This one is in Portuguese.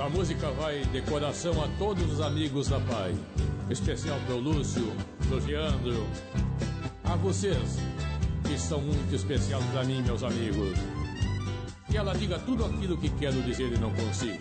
Essa música vai de coração a todos os amigos da Pai. Especial pro Lúcio, pro Leandro. A vocês, que são muito especiais pra mim, meus amigos. Que ela diga tudo aquilo que quero dizer e não consigo.